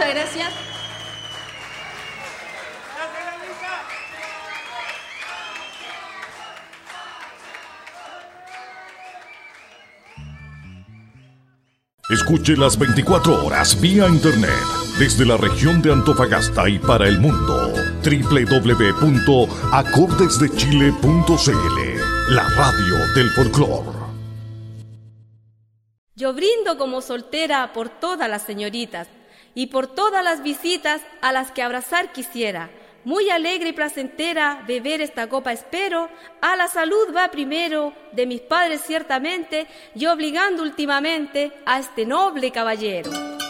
Muchas gracias. Escuche las 24 horas vía internet desde la región de Antofagasta y para el mundo. www.acordesdechile.cl, la radio del folclor. Yo brindo como soltera por todas las señoritas y por todas las visitas a las que abrazar quisiera. Muy alegre y placentera beber esta copa espero, a la salud va primero de mis padres ciertamente y obligando últimamente a este noble caballero.